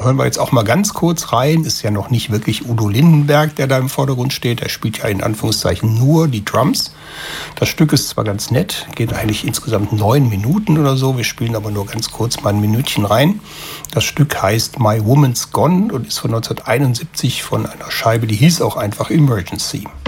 hören wir jetzt auch mal ganz kurz rein. Ist ja noch nicht wirklich Udo Lindenberg, der da im Vordergrund steht. Er spielt ja in Anführungszeichen nur die Drums. Das Stück ist zwar ganz nett, geht eigentlich insgesamt 9 Minuten oder so. Wir spielen aber nur ganz kurz mal ein Minütchen rein. Das Stück heißt My Woman's Gone und ist von 1971 von einer Scheibe, die hieß auch einfach Emergency.